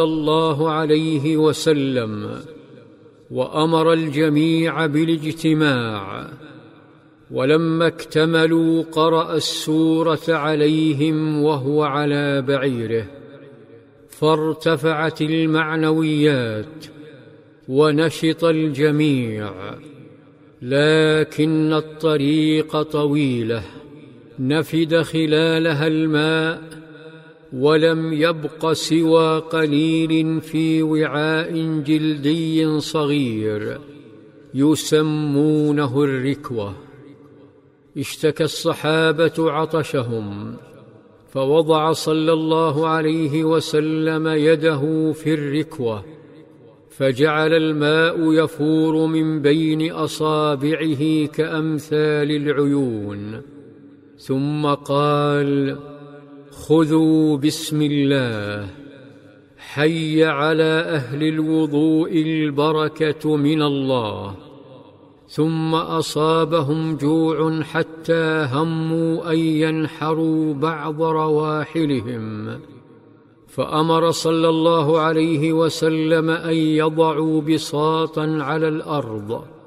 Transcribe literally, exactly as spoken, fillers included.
الله عليه وسلم وأمر الجميع بالاجتماع، ولما اكتملوا قرأ السورة عليهم وهو على بعيره، فارتفعت المعنويات ونشط الجميع. لكن الطريق طويلة نفد خلالها الماء، ولم يبق سوى قليل في وعاء جلدي صغير يسمونه الركوة. اشتكى الصحابة عطشهم، فوضع صلى الله عليه وسلم يده في الركوة، فجعل الماء يفور من بين أصابعه كأمثال العيون، ثم قال: خذوا بسم الله، حي على أهل الوضوء البركة من الله. ثم أصابهم جوع حتى هموا أن ينحروا بعض رواحلهم، فأمر صلى الله عليه وسلم أن يضعوا بساطا على الأرض